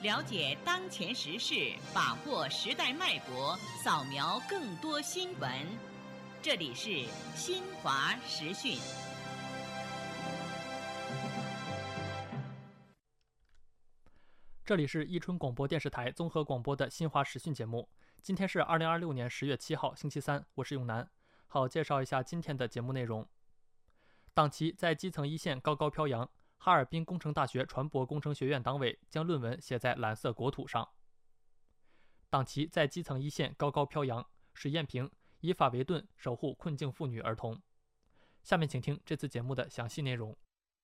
了解当前时事，把握时代脉搏，扫描更多新闻。这里是新华时讯。 这里是伊春广播电视台综合广播的新华时讯节目。今天是2026年10月7号，星期三，我是永南。好，介绍一下今天的节目内容。党旗在基层一线高高飘扬，哈尔滨工程大学船舶工程学院党委将论文写在蓝色国土上。党旗在基层一线高高飘扬，史艳平以法为盾，守护困境妇女儿童。下面请听这次节目的详细内容。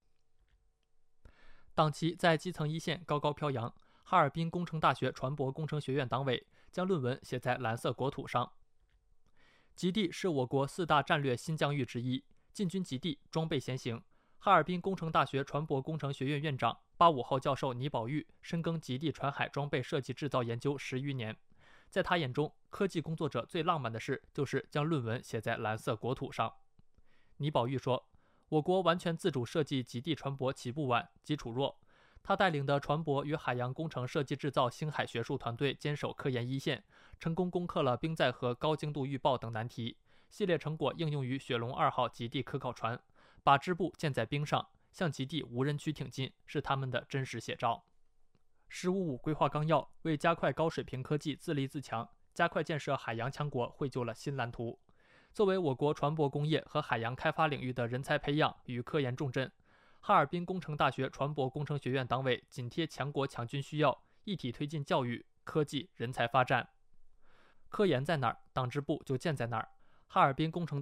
党旗在基层一线高高飘扬，哈尔滨工程大学船舶工程学院党委将论文写在蓝色国土上。极地是我国4大战略新疆域之一，进军极地，装备先行。哈尔滨工程大学船舶工程学院院长85号教授倪宝玉深耕极地船海装备设计制造研究10余年，在他眼中，科技工作者最浪漫的事就是将论文写在蓝色国土上。倪宝玉说，我国完全自主设计极地船舶起步晚，基础弱。他带领的船舶与海洋工程设计制造星海学术团队坚守科研一线，成功攻克了冰载荷高精度预报等难题。系列成果应用于雪龙2号极地科考船，把支部建在冰上，向极地无人区挺进，是他们的真实写照。“15+5”规划纲要为加快高水平科技自立自强、加快建设海洋强国绘就了新蓝图。作为我国船舶工业和海洋开发领域的人才培养与科研重镇，哈尔滨工程大学船舶工程学院党委紧贴强国强军需要，一体推进教育、科技、人才发展。科研在哪儿，党支部就建在哪儿。哈尔滨工程